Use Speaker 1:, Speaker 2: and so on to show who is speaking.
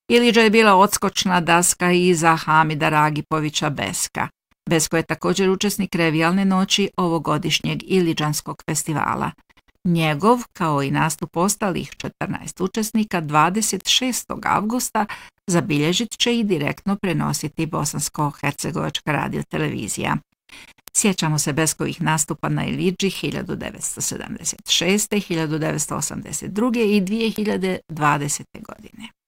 Speaker 1: Ilidža je bila odskočna daska i za Hamida Ragipovića Beska. Besko je također učesnik revijalne noći ovogodišnjeg Ilidžanskog festivala. Njegov, kao i nastup ostalih 14 učesnika, 26. avgusta zabilježit će i direktno prenositi Bosansko-hercegovačka radiotelevizija. Sjećamo se Beskovih nastupa na Ilidži 1976., 1982. i 2020. godine.